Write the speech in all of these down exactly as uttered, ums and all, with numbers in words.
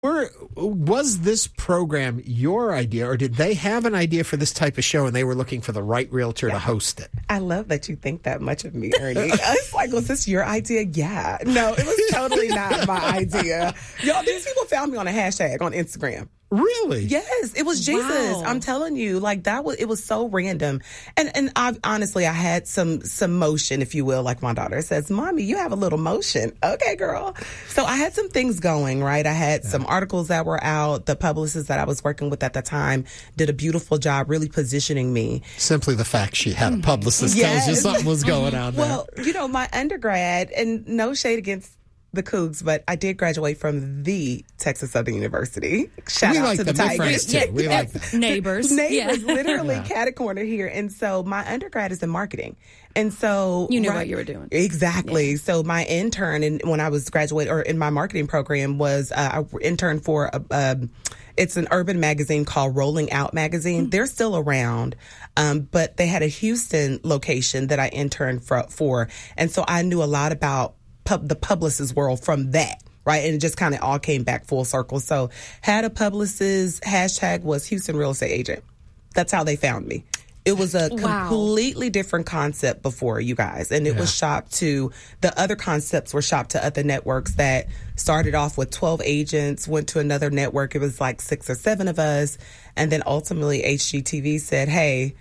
Were, was this program your idea, or did they have an idea for this type of show and they were looking for the right realtor yeah. to host it? I love that you think that much of me, Ernie. It's like, was this your idea? Yeah. No, it was totally not my idea. Y'all, these people found me on a hashtag on Instagram. Really? Yes, it was Jesus. Wow. I'm telling you, like that was, it was so random. And and I honestly, I had some some motion, if you will, like my daughter says, Mommy, you have a little motion. Okay, girl. So I had some things going, right? I had yeah. some articles that were out. The publicist that I was working with at the time did a beautiful job really positioning me. Simply the fact she had a publicist yes. tells you something was going on there. Well, you know, my undergrad, and no shade against the Cougs, but I did graduate from the Texas Southern University. Shout we out like to the them. Tigers. Too. We like them. Neighbors. Neighbors, yeah. literally yeah. cat corner here. And so my undergrad is in marketing. And so you knew right, what you were doing. Exactly. Yeah. So my intern, and when I was graduate or in my marketing program, was uh, I interned for a, a it's an urban magazine called Rolling Out Magazine. Mm-hmm. They're still around, um, but they had a Houston location that I interned for, for. And so I knew a lot about pub, the publicist world from that. Right. And it just kind of all came back full circle. So had a publicist, hashtag was Houston Real Estate Agent. That's how they found me. It was a wow. completely different concept before, you guys. And it yeah. was shopped to, the other concepts were shopped to other networks that started off with twelve agents, went to another network. It was like six or seven of us. And then ultimately H G T V said, hey,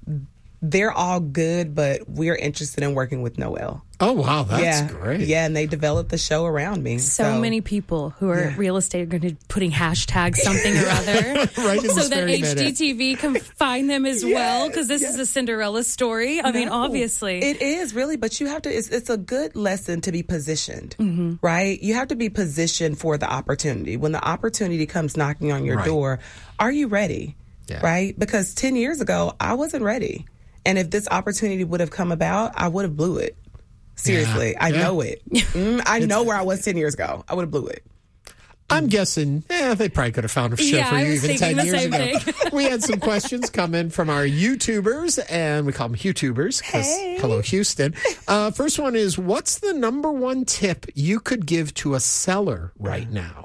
they're all good, but we're interested in working with Noelle. Oh, wow. That's yeah. great. Yeah, and they developed the show around me. So, so many people who are yeah. real estate are going to be putting hashtag something or other right in so that H G T V minute. can find them as yes, well, because this yes. is a Cinderella story. I no, mean, obviously. It is, really, but you have to, it's, it's a good lesson to be positioned, mm-hmm. right? You have to be positioned for the opportunity. When the opportunity comes knocking on your right. door, are you ready? Yeah. Right? Because ten years ago, I wasn't ready. And if this opportunity would have come about, I would have blew it. Seriously, yeah. I yeah. know it. Mm, I know where I was ten years ago. I would have blew it. I'm guessing, yeah, they probably could have found a show yeah, for I you was even thinking ten the years same ago. thing. We had some questions come in from our YouTubers, and we call them YouTubers because hey. hello, Houston. Uh, first one is, what's the number one tip you could give to a seller right now?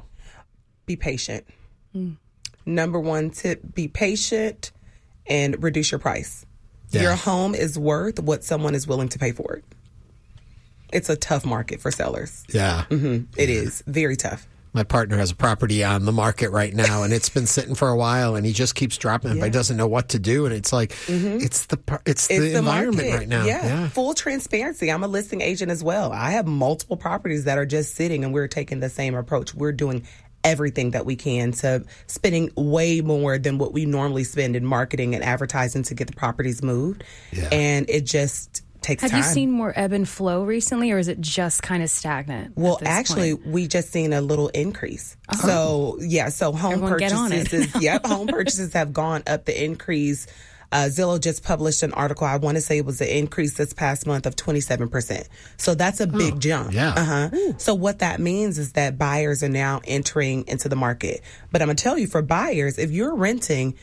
Be patient. Mm. Number one tip, be patient and reduce your price. Yeah. Your home is worth what someone is willing to pay for it. It's a tough market for sellers. Yeah. Mm-hmm. It yeah. is very tough. My partner has a property on the market right now, and it's been sitting for a while, and he just keeps dropping it, yeah. but he doesn't know what to do. And it's like, mm-hmm. it's the it's, it's the, the environment market. right now. Yeah. yeah. Full transparency. I'm a listing agent as well. I have multiple properties that are just sitting, and we're taking the same approach. We're doing everything that we can to spending way more than what we normally spend in marketing and advertising to get the properties moved. Yeah. And it just takes Have time. you seen more ebb and flow recently, or is it just kind of stagnant? Well, actually, point? we just seen a little increase. Oh. So, yeah, so home Everyone get on it. purchases, yep, home purchases have gone up. The increase, uh, Zillow just published an article. I want to say it was an increase this past month of twenty-seven percent. So that's a big oh, jump. Yeah. Uh-huh. So what that means is that buyers are now entering into the market. But I'm going to tell you, for buyers, if you're renting,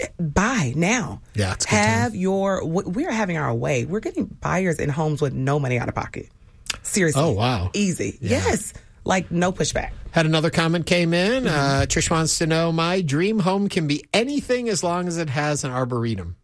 buy now. Yeah, it's a good Have time. your, we're having our way. We're getting buyers in homes with no money out of pocket. Seriously. Oh, wow. Easy. Yeah. Yes. Like no pushback. Had another comment came in. Mm-hmm. Uh, Trish wants to know, my dream home can be anything as long as it has an arboretum.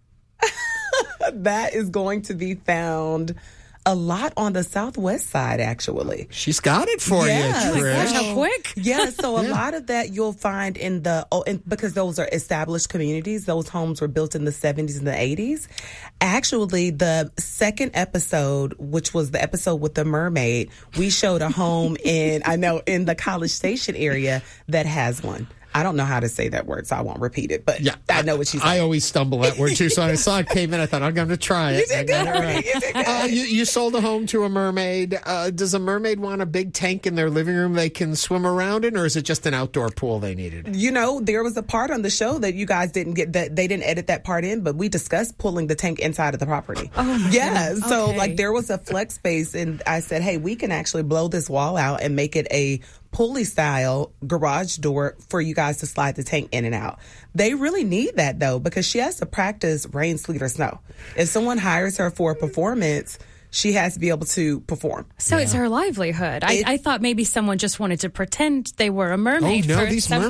That is going to be found a lot on the southwest side, actually. She's got it for Yeah. you, Oh my Trish. Gosh, how quick? Yeah, so a Yeah. lot of that you'll find in the, oh, and because those are established communities, those homes were built in the seventies and the eighties. Actually, the second episode, which was the episode with the mermaid, we showed a home in, I know, in the College Station area that has one. I don't know how to say that word, so I won't repeat it, but Yeah, I know what she's I saying. always stumble that word too. So I saw it came in. I thought I'm going to try it. You did I got good. it right. You did good. Uh, you, you sold a home to a mermaid. Uh, does a mermaid want a big tank in their living room they can swim around in, or is it just an outdoor pool they needed? You know, there was a part on the show that you guys didn't get, that they didn't edit that part in, but we discussed pulling the tank inside of the property. Oh, my yeah. goodness. So Okay. like there was a flex space, and I said, hey, we can actually blow this wall out and make it a pulley style garage door for you guys to slide the tank in and out. They really need that though, because she has to practice rain, sleet, or snow. If someone hires her for a performance, she has to be able to perform. So it's her livelihood. I, It- I thought maybe someone just wanted to pretend they were a mermaid Oh, no, for these some